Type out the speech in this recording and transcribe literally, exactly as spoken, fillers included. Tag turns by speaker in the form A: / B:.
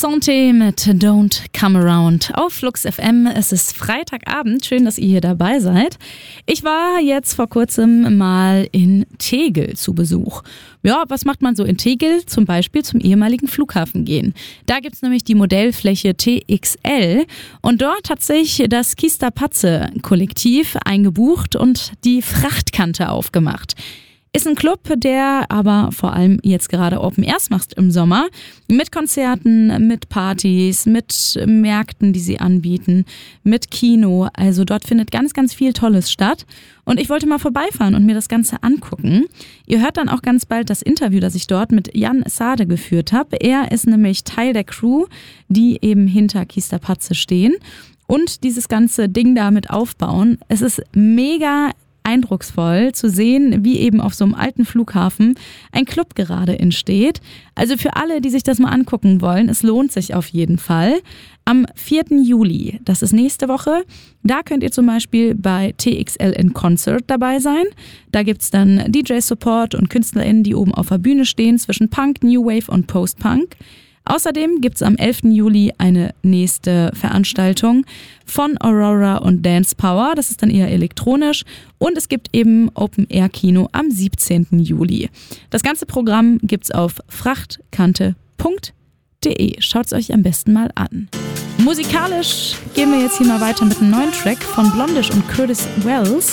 A: Santé mit Don't Come Around auf Flux F M. Es ist Freitagabend. Schön, dass ihr hier dabei seid. Ich war jetzt vor kurzem mal in Tegel zu Besuch. Ja, was macht man so in Tegel? Zum Beispiel zum ehemaligen Flughafen gehen. Da gibt's nämlich die Modellfläche T X L und dort hat sich das Kista-Patze-Kollektiv eingebucht und die Frachtkante aufgemacht. Ist ein Club, der aber vor allem jetzt gerade Open Airs macht im Sommer. Mit Konzerten, mit Partys, mit Märkten, die sie anbieten, mit Kino. Also dort findet ganz, ganz viel Tolles statt. Und ich wollte mal vorbeifahren und mir das Ganze angucken. Ihr hört dann auch ganz bald das Interview, das ich dort mit Jan Sade geführt habe. Er ist nämlich Teil der Crew, die eben hinter Kista-Patze stehen und dieses ganze Ding damit aufbauen. Es ist mega eindrucksvoll zu sehen, wie eben auf so einem alten Flughafen ein Club gerade entsteht. Also für alle, die sich das mal angucken wollen, es lohnt sich auf jeden Fall. Am vierten Juli, das ist nächste Woche, da könnt ihr zum Beispiel bei T X L in Concert dabei sein. Da gibt's dann D J-Support und KünstlerInnen, die oben auf der Bühne stehen zwischen Punk, New Wave und Post-Punk. Außerdem gibt's am elften Juli eine nächste Veranstaltung von Aurora und Dance Power. Das ist dann eher elektronisch. Und es gibt eben Open-Air-Kino am siebzehnten Juli. Das ganze Programm gibt's auf frachtkante punkt de. Schaut's euch am besten mal an. Musikalisch gehen wir jetzt hier mal weiter mit einem neuen Track von Blondish und Curtis Wells.